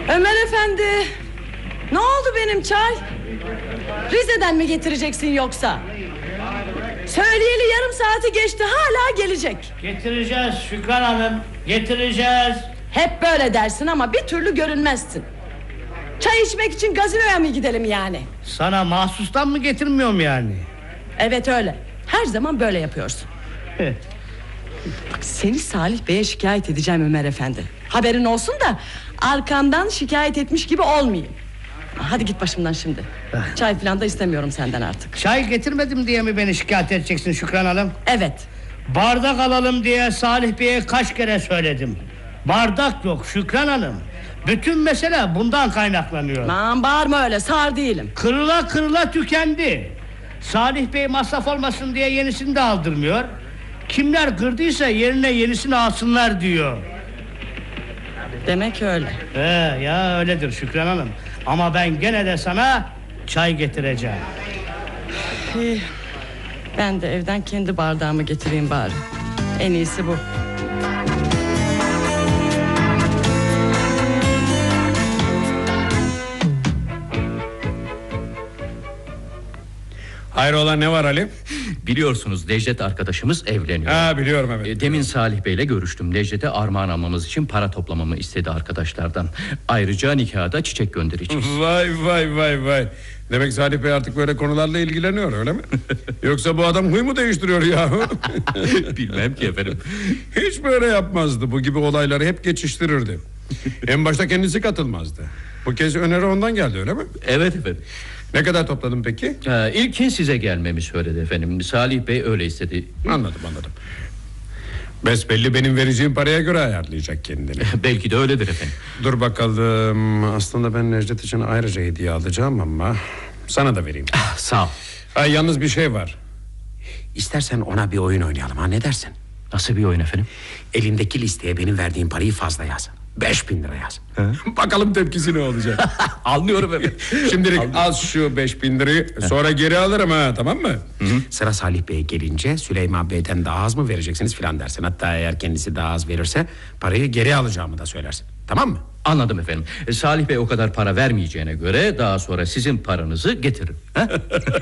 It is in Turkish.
Ömer efendi, ne oldu benim çay? Rize'den mi getireceksin yoksa? Söyleyeli yarım saati geçti, hala gelecek. Getireceğiz Şükran Hanım, getireceğiz. Hep böyle dersin ama bir türlü görünmezsin. Çay içmek için gazinoya mı gidelim yani? Sana mahsustan mı getirmiyorum yani? Evet öyle, her zaman böyle yapıyorsun. Bak, seni Salih Bey'e şikayet edeceğim Ömer efendi. Haberin olsun da arkandan şikayet etmiş gibi olmayayım. Hadi git başımdan şimdi. Çay falan da istemiyorum senden artık. Çay getirmedim diye mi beni şikayet edeceksin Şükran Hanım? Evet. Bardak alalım diye Salih Bey'e kaç kere söyledim. Bardak yok Şükran Hanım. Bütün mesele bundan kaynaklanıyor. Aman bağırma öyle, sağır değilim. Kırıla kırıla tükendi. Salih Bey masraf olmasın diye yenisini de aldırmıyor. Kimler kırdıysa yerine yenisini alsınlar diyor. Demek öyle. Ya öyledir Şükran Hanım. Ama ben gene de sana çay getireceğim. Ben de evden kendi bardağımı getireyim bari. En iyisi bu. Hayrola, ne var Ali? Biliyorsunuz Necdet arkadaşımız evleniyor. Biliyorum, evet. Demin Salih Bey'le görüştüm. Necdet'e armağan almamız için para toplamamı istedi arkadaşlardan. Ayrıca nikaha da çiçek göndereceğiz. Vay. Demek Salih Bey artık böyle konularla ilgileniyor, öyle mi? Yoksa bu adam huy mu değiştiriyor yahu? Bilmem ki efendim. Hiç böyle yapmazdı. Bu gibi olayları hep geçiştirirdi. En başta kendisi katılmazdı. Bu kez öneri ondan geldi, öyle mi? Evet efendim. Ne kadar topladın peki? İlkin size gelmemi söyledi efendim. Salih Bey öyle istedi. Anladım. Besbelli benim vereceğim paraya göre ayarlayacak kendini. Belki de öyledir efendim. Dur bakalım. Aslında ben Necdet için ayrıca hediye alacağım ama sana da vereyim. Sağ ol. Yalnız bir şey var. İstersen ona bir oyun oynayalım, ha, ne dersin? Nasıl bir oyun efendim? Elindeki listeye benim verdiğim parayı fazla yaz. 5.000 lira yaz. Bakalım tepkisi ne olacak? Anlıyorum efendim. Şimdilik al şu 5.000 lirayı, sonra geri alırım, ha, tamam mı? Sıra Salih Bey'e gelince Süleyman Bey'den daha az mı vereceksiniz filan dersin. Hatta eğer kendisi daha az verirse parayı geri alacağımı da söylersin. Tamam mı? Anladım efendim. Salih Bey o kadar para vermeyeceğine göre daha sonra sizin paranızı getiririm.